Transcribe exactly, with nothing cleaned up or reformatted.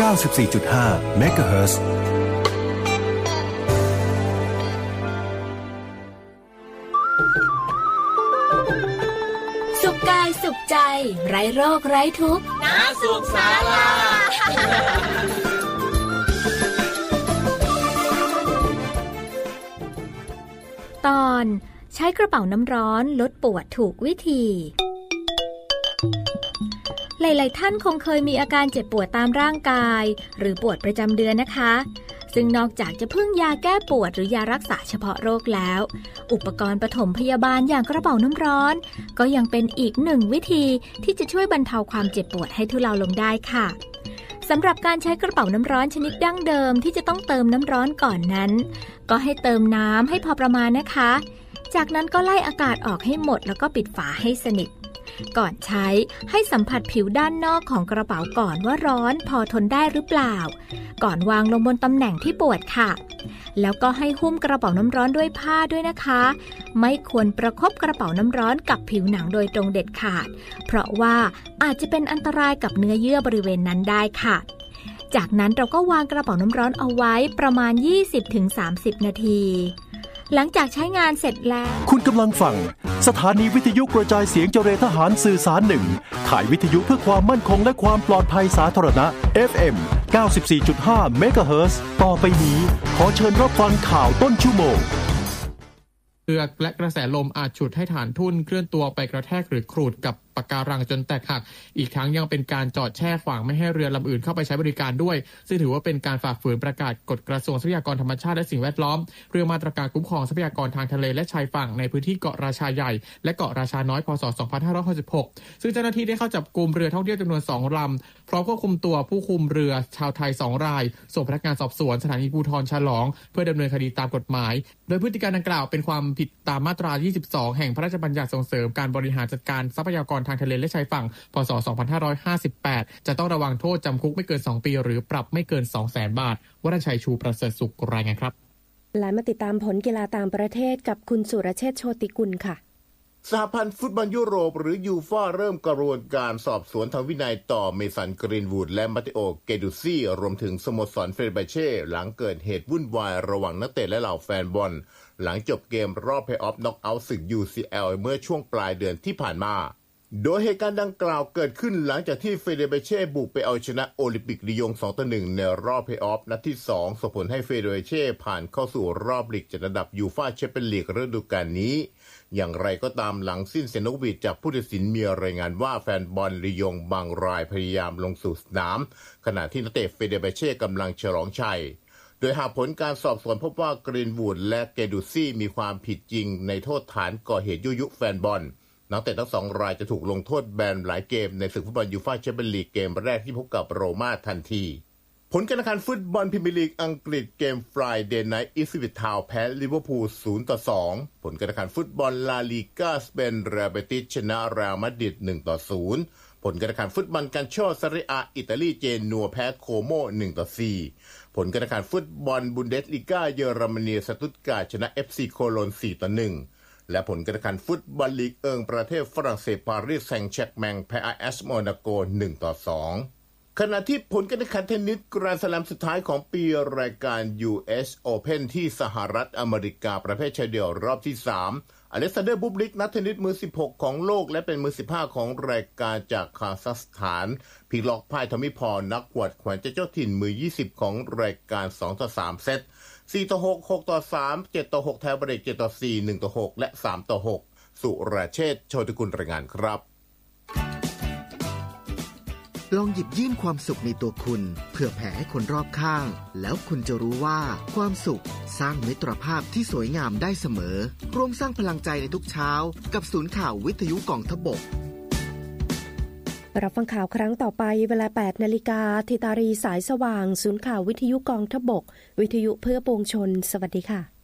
ก้าสิบสี่จุดห้า เมกะเฮิรตซ์สุขกายสุขใจไร้โรคไร้ทุกข์ณสุขศาลาตอนใช้กระเป๋าน้ำร้อนลดปวดถูกวิธีหลายๆท่านคงเคยมีอาการเจ็บปวดตามร่างกายหรือปวดประจำเดือนนะคะซึ่งนอกจากจะพึ่งยาแก้ปวดหรือยารักษาเฉพาะโรคแล้วอุปกรณ์ปฐมพยาบาลอย่างกระเป๋าน้ำร้อนก็ยังเป็นอีกหนึ่งวิธีที่จะช่วยบรรเทาความเจ็บปวดให้ทุเลาลงได้ค่ะสำหรับการใช้กระเป๋าน้ำร้อนชนิดดั้งเดิมที่จะต้องเติมน้ำร้อนก่อนนั้นก็ให้เติมน้ำให้พอประมาณนะคะจากนั้นก็ไล่อากาศออกให้หมดแล้วก็ปิดฝาให้สนิทก่อนใช้ให้สัมผัสผิวด้านนอกของกระเป๋าก่อนว่าร้อนพอทนได้หรือเปล่าก่อนวางลงบนตำแหน่งที่ปวดค่ะแล้วก็ให้หุ้มกระเป๋าน้ำร้อนด้วยผ้าด้วยนะคะไม่ควรประคบกระเป๋าน้ำร้อนกับผิวหนังโดยตรงเด็ดขาดเพราะว่าอาจจะเป็นอันตรายกับเนื้อเยื่อบริเวณนั้นได้ค่ะจากนั้นเราก็วางกระเป๋าน้ำร้อนเอาไว้ประมาณ ยี่สิบถึงสามสิบ นาทีหลังจากใช้งานเสร็จแล้วคุณกำลังฟังสถานีวิทยุกระจายเสียงเจริญทหารสื่อสารหนึ่งข่ายวิทยุเพื่อความมั่นคงและความปลอดภัยสาธารณะ เอฟ เอ็ม เก้าสิบสี่จุดห้า เมกะเฮิรตซ์ต่อไปนี้ขอเชิญรับฟังข่าวต้นชั่วโมงเรือและกระแสลมอาจฉุดให้ฐานทุ่นเคลื่อนตัวไปกระแทกหรือขูดกับปะการังจนแตกหักอีกทั้งยังเป็นการจอดแช่ขวางไม่ให้เรือลำอื่นเข้าไปใช้บริการด้วยซึ่งถือว่าเป็นการฝ่าฝืนประกาศกฎกระทรวงทรัพยากรธรรมชาติและสิ่งแวดล้อมเรื่องมาตรการคุ้มครองทรัพยากรทางทะเลและชายฝั่งในพื้นที่เกาะราชาใหญ่และเกาะราชาน้อยพ.ศ. สองพันห้าร้อยหกสิบหกซึ่งเจ้าหน้าที่ได้เข้าจับกุมเรือท่องเที่ยวจำนวนสองลำพร้อมควบคุมตัวผู้คุมเรือชาวไทยสองรายส่งพนักงานสอบสวนสถานีภูธรฉลองเพื่อดำเนินคดีตามกฎหมายโดยพฤติการดังกล่าวเป็นความผิดตามมาตรายี่สิบสองแห่งพระราชบัญญัติส่งเสริมการบริหารจัดการทรัพยากรทางทะเลและชายฝั่งพ.ศ. สองพันห้าร้อยห้าสิบแปดจะต้องระวังโทษจำคุกไม่เกินสองปีหรือปรับไม่เกิน สองแสน บาทวรชัยชูประเสริฐสุขรายงานครับและมาติดตามผลกีฬาต่างประเทศกับคุณสุรเชษฐ์โชติกุลค่ะสหพันธ์ฟุตบอลยุโรปหรือยูฟ่าเริ่มกระบวนการสอบสวนทางวินัยต่อเมสันกรีนวูดและมาติโอเกดูซี่รวมถึงสโมสรเฟเนร์บาเช่หลังเกิดเหตุวุ่นวายระหว่างนักเตะและเหล่าแฟนบอลหลังจบเกมรอบเพลย์ออฟน็อกเอาท์ศึก ยู ซี แอล เมื่อช่วงปลายเดือนที่ผ่านมาโดยเหตุการณ์ดังกล่าวเกิดขึ้นหลังจากที่เฟเนร์บาเช่บุกไปเอาชนะโอลิมปิกลียง สองต่อหนึ่ง ในรอบเพลย์ออฟนัดที่สองส่งผลให้เฟเนร์บาเช่ผ่านเข้าสู่รอบลีกจัดอันดับยูฟ่าแชมเปี้ยนลีกฤดูกาลนี้อย่างไรก็ตามหลังสิ้นเสียงนกหวีดจากผู้ตัดสินมีรายงานว่าแฟนบอลลียงบางรายพยายามลงสู่สนามขณะที่นักเตะเฟเนร์บาเช่กำลังฉลองชัยโดยหากผลการสอบสวนพบว่ากรีนวูดและเกดูซี่มีความผิดจริงในโทษฐานก่อเหตุยุยงแฟนบอลนักเตะทั้งสองรายจะถูกลงโทษแบนหลายเกมในศึกฟุตบอลยูฟ่าแชมเปี้ยนลีกเกมแรกที่พบกับโรม่าทันทีผลการแข่งขันฟุตบอลพรีเมียร์ลีกอังกฤษเกม Friday Night อีสวิททาวน์แพ้ลิเวอร์พูล ศูนย์ต่อสอง ผลการแข่งขันฟุตบอลลาลีกาสเปนเรอัลเบติสชนะเรอัลมาดริด หนึ่งต่อศูนย์ ผลการแข่งขันฟุตบอลกันโชซาเรียอาอิตาลีเจนัวแพ้โคโม หนึ่งต่อสี่ ผลการแข่งขันฟุตบอลบุนเดสลีกาเยอรมนีสตุตการ์ชนะ เอฟ ซี โคโลน สี่ต่อหนึ่งและผลการแข่งขันฟุตบอลลีกเอิงประเทศฝรั่งเศสปารีสแซงต์แชร์กแมงแพ้ เอ เอส โมนาโก หนึ่งต่อสองขณะที่ผลการแข่งขันเทนนิสแกรนด์สแลมสุดท้ายของปีรายการ ยู เอส Open ที่สหรัฐอเมริกาประเภทชายเดี่ยวรอบที่สามอเล็กซานเดอร์บุบลิกนักเทนนิสมือสิบหกของโลกและเป็นมือสิบห้าของรายการจากคาซัคสถานพลิกล็อกพ่ายทอมมี่พอลนักกวดแขวนเจ้าถิ่นมือยี่สิบของรายการสองต่อสามเซตสี่ต่อหก หกต่อสาม เจ็ดต่อหกแทบเบรกเจ็ดต่อสี่ หนึ่งต่อหกและสามต่อหกสุรเชษฐ์โชติกุลรายงานครับลองหยิบยื่นความสุขในตัวคุณเพื่อแผ่ให้คนรอบข้างแล้วคุณจะรู้ว่าความสุขสร้างมิตรภาพที่สวยงามได้เสมอร่วมสร้างพลังใจในทุกเช้ากับศูนย์ข่าววิทยุกองทพบกรับฟังข่าวครั้งต่อไปเวลา แปดนาฬิกา ธิตารีสายสว่างศูนย์ข่าววิทยุกองทพบกวิทยุเพื่อปวงชนสวัสดีค่ะ